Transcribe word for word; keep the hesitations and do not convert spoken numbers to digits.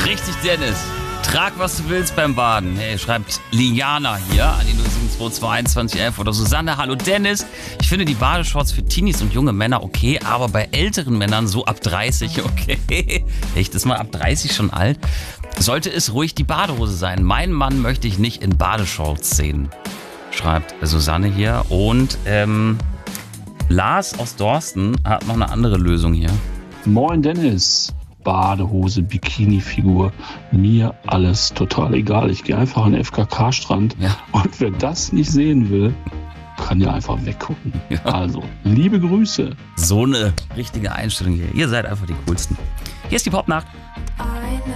Richtig, Dennis. Trag, was du willst beim Baden. Hey, schreibt Liana hier an die null sieben zwei zwei einundzwanzig elf oder Susanne. Hallo Dennis. Ich finde die Badeshorts für Teenies und junge Männer okay, aber bei älteren Männern so ab dreißig okay. Echt, ist mal ab dreißig schon alt? Sollte es ruhig die Badehose sein. Mein Mann möchte ich nicht in Badeshorts sehen. Schreibt Susanne hier. Und ähm, Lars aus Dorsten hat noch eine andere Lösung hier. Moin Dennis. Badehose, Bikini-Figur, mir alles total egal. Ich gehe einfach an den F K K-Strand ja. Und wer das nicht sehen will, kann ja einfach weggucken. Ja. Also, liebe Grüße. So eine richtige Einstellung hier. Ihr seid einfach die Coolsten. Hier ist die Popnacht.